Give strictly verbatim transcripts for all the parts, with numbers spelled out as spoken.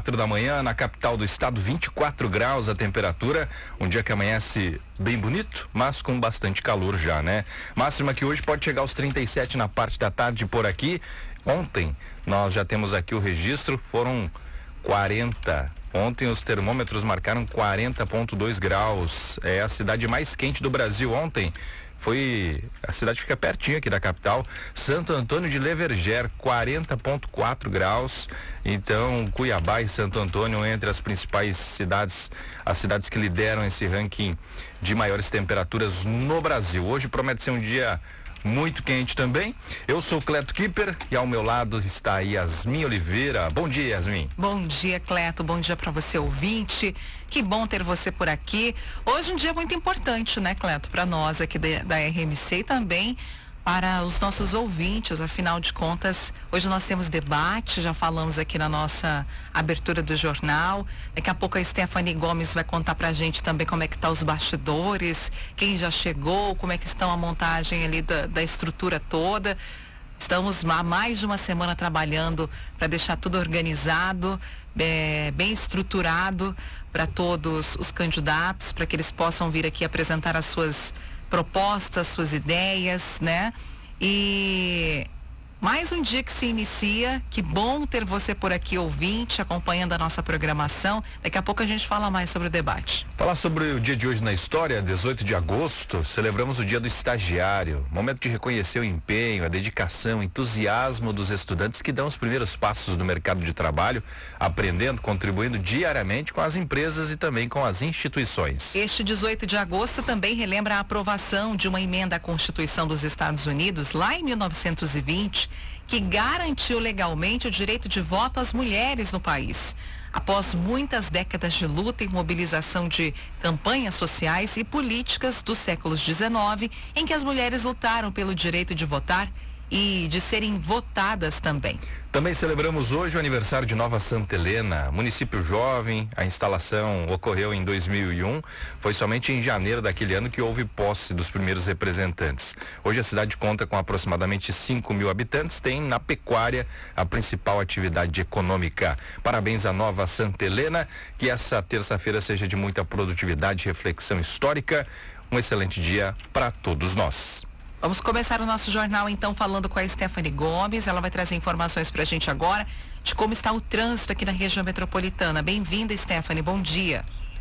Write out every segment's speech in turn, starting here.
quatro da manhã, na capital do estado, vinte e quatro graus a temperatura. Um dia que amanhece bem bonito, mas com bastante calor já, né? Máxima que hoje pode chegar aos trinta e sete na parte da tarde por aqui. Ontem nós já temos aqui o registro, foram quarenta. Ontem os termômetros marcaram quarenta vírgula dois graus. É a cidade mais quente do Brasil ontem. Foi, a cidade fica pertinho aqui da capital, Santo Antônio de Leverger, quarenta vírgula quatro graus. Então, Cuiabá e Santo Antônio entre as principais cidades, as cidades que lideram esse ranking de maiores temperaturas no Brasil. Hoje promete ser um dia muito quente também. Eu sou o Cleto Kipper e ao meu lado está a Yasmin Oliveira. Bom dia, Yasmin. Bom dia, Cleto. Bom dia para você, ouvinte. Que bom ter você por aqui. Hoje um dia muito importante, né, Cleto, para nós aqui da, da R M C e também para os nossos ouvintes. Afinal de contas, hoje nós temos debate, já falamos aqui na nossa abertura do jornal. Daqui a pouco a Stephanie Gomes vai contar pra gente também como é que tá os bastidores, quem já chegou, como é que estão a montagem ali da, da estrutura toda. Estamos há mais de uma semana trabalhando para deixar tudo organizado, é, bem estruturado para todos os candidatos, para que eles possam vir aqui apresentar as suas propostas, suas ideias, né? E mais um dia que se inicia. Que bom ter você por aqui, ouvinte, acompanhando a nossa programação. Daqui a pouco a gente fala mais sobre o debate. Falar sobre o dia de hoje na história, dezoito de agosto, celebramos o dia do estagiário. Momento de reconhecer o empenho, a dedicação, o entusiasmo dos estudantes que dão os primeiros passos no mercado de trabalho, aprendendo, contribuindo diariamente com as empresas e também com as instituições. Este dezoito de agosto também relembra a aprovação de uma emenda à Constituição dos Estados Unidos, lá em mil novecentos e vinte, que garantiu legalmente o direito de voto às mulheres no país. Após muitas décadas de luta e mobilização de campanhas sociais e políticas dos séculos dezenove, em que as mulheres lutaram pelo direito de votar e de serem votadas também. Também celebramos hoje o aniversário de Nova Santa Helena, município jovem. A instalação ocorreu em dois mil e um. Foi somente em janeiro daquele ano que houve posse dos primeiros representantes. Hoje a cidade conta com aproximadamente cinco mil habitantes, tem na pecuária a principal atividade econômica. Parabéns à Nova Santa Helena, que essa terça-feira seja de muita produtividade e reflexão histórica. Um excelente dia para todos nós. Vamos começar o nosso jornal então falando com a Stephanie Gomes. Ela vai trazer informações pra gente agora de como está o trânsito aqui na região metropolitana. Bem-vinda, Stephanie, bom dia.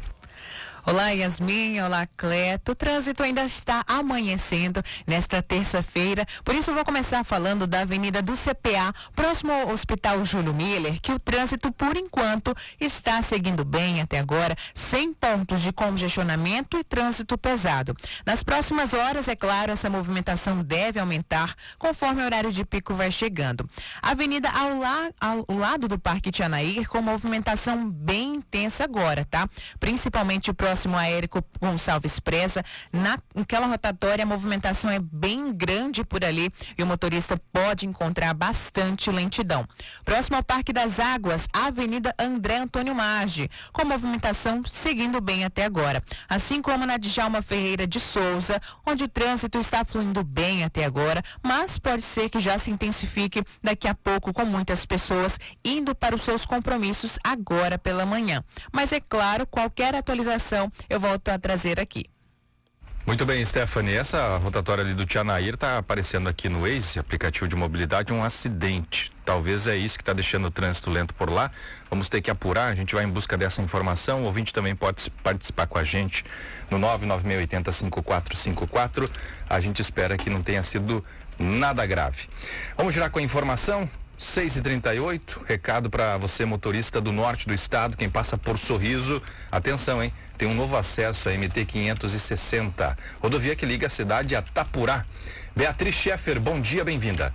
Olá, Yasmin, olá, Cleto. O trânsito ainda está amanhecendo nesta terça-feira, por isso eu vou começar falando da Avenida do C P A, próximo ao Hospital Júlio Miller, que o trânsito, por enquanto, está seguindo bem até agora, sem pontos de congestionamento e trânsito pesado. Nas próximas horas, é claro, essa movimentação deve aumentar conforme o horário de pico vai chegando. A avenida ao, la, ao lado do Parque Tianair, com movimentação bem intensa agora, tá? Principalmente o próximo próximo a Érico Gonçalves Preza, naquela rotatória a movimentação é bem grande por ali e o motorista pode encontrar bastante lentidão. Próximo ao Parque das Águas, a Avenida André Antônio Maggi, com movimentação seguindo bem até agora. Assim como na Djalma Ferreira de Souza, onde o trânsito está fluindo bem até agora, mas pode ser que já se intensifique daqui a pouco com muitas pessoas indo para os seus compromissos agora pela manhã. Mas é claro, qualquer atualização eu volto a trazer aqui. Muito bem, Stephanie, essa rotatória ali do Tianair está aparecendo aqui no Waze, aplicativo de mobilidade, um acidente. Talvez é isso que está deixando o trânsito lento por lá. Vamos ter que apurar, a gente vai em busca dessa informação. O ouvinte também pode participar com a gente no nove nove seis oito zero cinco quatro cinco quatro. A gente espera que não tenha sido nada grave. Vamos girar com a informação? seis e trinta e oito, recado para você motorista do norte do estado, quem passa por Sorriso, atenção, hein? Tem um novo acesso a M T quinhentos e sessenta, rodovia que liga a cidade a Tapurá. Beatriz Scheffer, bom dia, bem-vinda.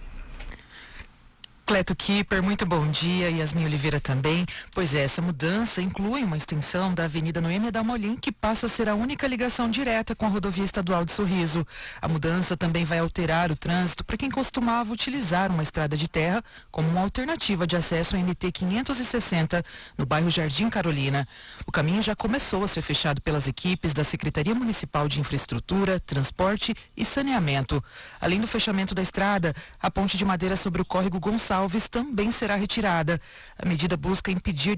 Cleto Kipper, muito bom dia, Yasmin Oliveira também. Pois é, essa mudança inclui uma extensão da Avenida Noêmia Dalmolin, que passa a ser a única ligação direta com a rodovia estadual de Sorriso. A mudança também vai alterar o trânsito para quem costumava utilizar uma estrada de terra como uma alternativa de acesso a M T quinhentos e sessenta no bairro Jardim Carolina. O caminho já começou a ser fechado pelas equipes da Secretaria Municipal de Infraestrutura, Transporte e Saneamento. Além do fechamento da estrada, a ponte de madeira sobre o córrego Gonçalves também será retirada. A medida busca impedir